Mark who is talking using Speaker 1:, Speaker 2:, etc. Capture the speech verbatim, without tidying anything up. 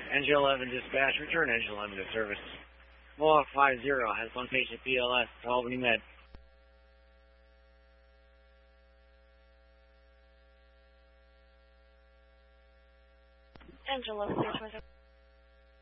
Speaker 1: Engine eleven dispatch, return Engine eleven to service. Mohawk five zero has one patient P L S to Albany Med.
Speaker 2: Engine eleven, zero twenty-seven.